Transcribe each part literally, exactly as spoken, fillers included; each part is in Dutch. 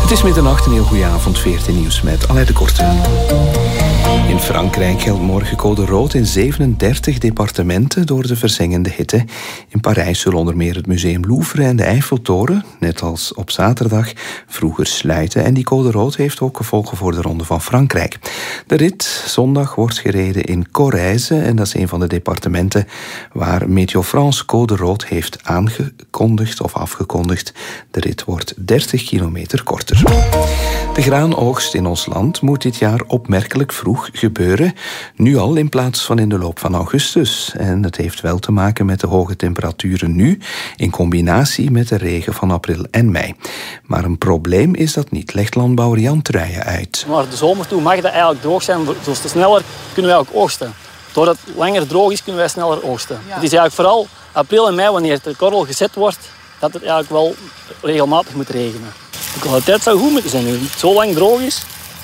Het is middernacht, een heel goede avond, veertien nieuws met Alain de Korte. In Frankrijk geldt morgen code rood in zevenendertig departementen door de verzengende hitte. In Parijs zullen onder meer het museum Louvre en de Eiffeltoren, net als op zaterdag, vroeger sluiten. En die code rood heeft ook gevolgen voor de Ronde van Frankrijk. De rit zondag wordt gereden in Corrèze en dat is een van de departementen waar Météo France code rood heeft aangekondigd of afgekondigd. De rit wordt dertig kilometer korter. De graanoogst in ons land moet dit jaar opmerkelijk vroeg gebeuren. Nu al in plaats van in de loop van augustus. En het heeft wel te maken met de hoge temperaturen nu, in combinatie met de regen van april en mei. Maar een probleem is dat niet, legt landbouwer Jan Truijen uit. Naar de zomer toe mag dat eigenlijk droog zijn, dus te sneller kunnen wij ook oogsten. Doordat het langer droog is, kunnen wij sneller oogsten. Ja. Het is eigenlijk vooral april en mei, wanneer de korrel gezet wordt, dat het eigenlijk wel regelmatig moet regenen. De kwaliteit zou goed moeten zijn nu. Het zo lang droog is.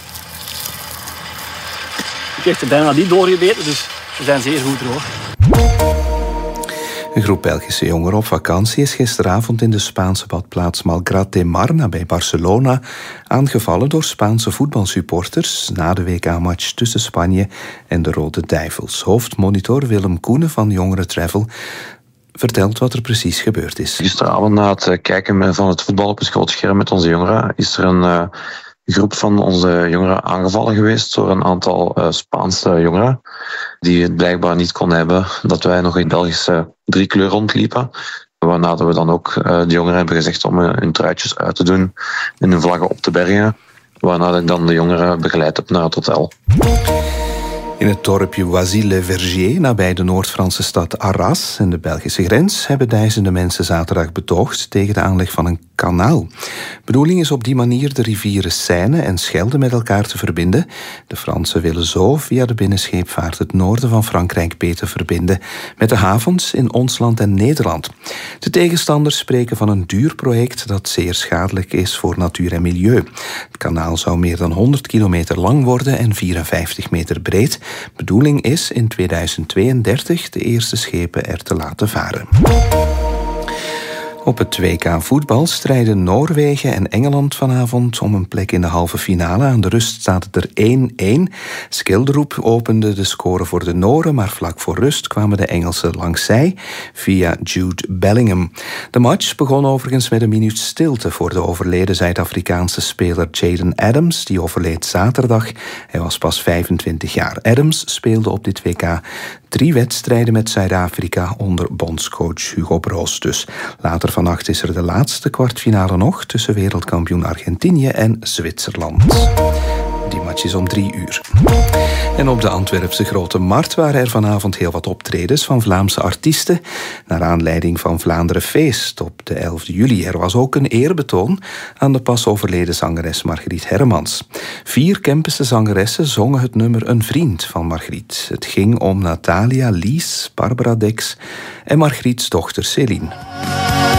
Ik heb er bijna niet doorgebeten, dus ze zijn zeer goed droog. Een groep Belgische jongeren op vakantie is gisteravond in de Spaanse badplaats Malgrat de Mar nabij Barcelona aangevallen door Spaanse voetbalsupporters na de W K-match tussen Spanje en de Rode Duivels. Hoofdmonitor Willem Koenen van Jongeren Travel vertelt wat er precies gebeurd is. Gisteravond na het kijken van het voetbal op het groot scherm met onze jongeren is er een uh, groep van onze jongeren aangevallen geweest door een aantal uh, Spaanse jongeren die het blijkbaar niet kon hebben dat wij nog in Belgische driekleur rondliepen. Waarna we dan ook uh, de jongeren hebben gezegd om hun truitjes uit te doen en hun vlaggen op te bergen. Waarna ik dan de jongeren begeleid heb naar het hotel. In het dorpje Oisy-le-Verger, nabij de Noord-Franse stad Arras en de Belgische grens, hebben duizenden mensen zaterdag betoogd tegen de aanleg van een kanaal. Bedoeling is op die manier de rivieren Seine en Schelde met elkaar te verbinden. De Fransen willen zo via de binnenscheepvaart het noorden van Frankrijk beter verbinden met de havens in ons land en Nederland. De tegenstanders spreken van een duur project dat zeer schadelijk is voor natuur en milieu. Het kanaal zou meer dan honderd kilometer lang worden en vierenvijftig meter breed. Bedoeling is in tweeduizend tweeëndertig de eerste schepen er te laten varen. Op het W K voetbal strijden Noorwegen en Engeland vanavond om een plek in de halve finale. Aan de rust staat het er één-één. Skilderoep opende de score voor de Noren, maar vlak voor rust kwamen de Engelsen langs zij via Jude Bellingham. De match begon overigens met een minuut stilte voor de overleden Zuid-Afrikaanse speler Jaden Adams. Die overleed zaterdag. Hij was pas vijfentwintig jaar. Adams speelde op dit W K drie wedstrijden met Zuid-Afrika onder bondscoach Hugo Broos. Dus later vannacht is er de laatste kwartfinale nog tussen wereldkampioen Argentinië en Zwitserland. Die match is om drie uur. En op de Antwerpse Grote Markt waren er vanavond heel wat optredens van Vlaamse artiesten naar aanleiding van Vlaanderen Feest op de elfde juli. Er was ook een eerbetoon aan de pas overleden zangeres Margriet Hermans. Vier Kempische zangeressen zongen het nummer Een Vriend van Margriet. Het ging om Natalia, Lies, Barbara Dex en Margriets dochter Céline.